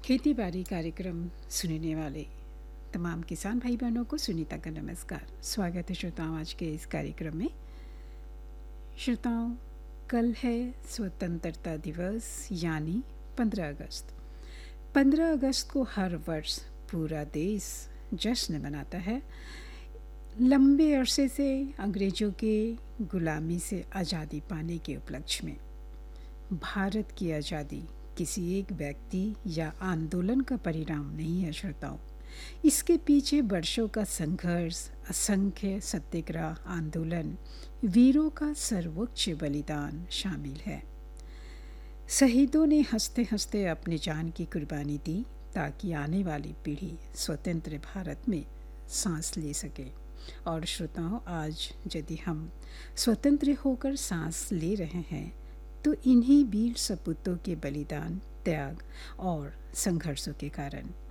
खेती बाड़ी कार्यक्रम सुनने वाले तमाम किसान भाई बहनों को सुनीता का नमस्कार। स्वागत है श्रोताओं आज के इस कार्यक्रम में। श्रोताओं, कल है स्वतंत्रता दिवस यानी 15 अगस्त। 15 अगस्त को हर वर्ष पूरा देश जश्न मनाता है। लंबे अरसे से अंग्रेज़ों के गुलामी से आज़ादी पाने के उपलक्ष्य में। भारत की आज़ादी किसी एक व्यक्ति या आंदोलन का परिणाम नहीं है श्रोताओं। इसके पीछे वर्षों का संघर्ष, असंख्य सत्याग्रह आंदोलन, वीरों का सर्वोच्च बलिदान शामिल है। शहीदों ने हंसते हंसते अपनी जान की कुर्बानी दी ताकि आने वाली पीढ़ी स्वतंत्र भारत में सांस ले सके। और श्रोताओं, आज यदि हम स्वतंत्र होकर सांस ले रहे हैं तो इन्हीं वीर सपूतों के बलिदान, त्याग और संघर्षों के कारण।